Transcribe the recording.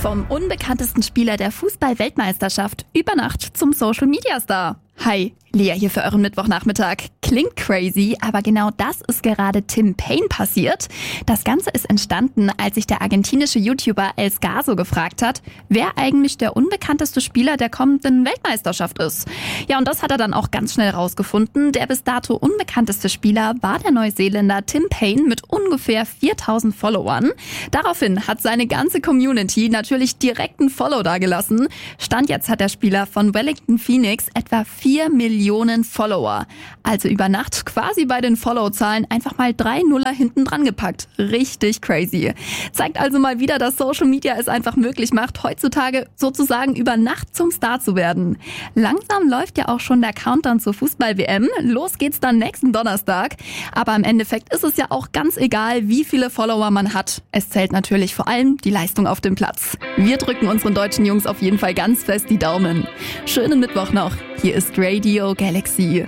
Vom unbekanntesten Spieler der Fußball-Weltmeisterschaft über Nacht zum Social-Media-Star. Hi, Lea hier für euren Mittwochnachmittag. Klingt crazy, aber genau das ist gerade Tim Payne passiert. Das Ganze ist entstanden, als sich der argentinische YouTuber El Scaso gefragt hat, wer eigentlich der unbekannteste Spieler der kommenden Weltmeisterschaft ist. Ja, und das hat er dann auch ganz schnell rausgefunden. Der bis dato unbekannteste Spieler war der Neuseeländer Tim Payne mit ungefähr 4000 Followern. Daraufhin hat seine ganze Community natürlich direkt ein Follow dagelassen. Stand jetzt hat der Spieler von Wellington Phoenix etwa 4 Millionen Follower. Also über Nacht quasi bei den Follow-Zahlen einfach mal 3 Nuller hinten dran gepackt. Richtig crazy. Zeigt also mal wieder, dass Social Media es einfach möglich macht, heutzutage sozusagen über Nacht zum Star zu werden. Langsam läuft ja auch schon der Countdown zur Fußball-WM. Los geht's dann nächsten Donnerstag. Aber im Endeffekt ist es ja auch ganz egal, wie viele Follower man hat. Es zählt natürlich vor allem die Leistung auf dem Platz. Wir drücken unseren deutschen Jungs auf jeden Fall ganz fest die Daumen. Schönen Mittwoch noch. Hier ist Radio Galaxy.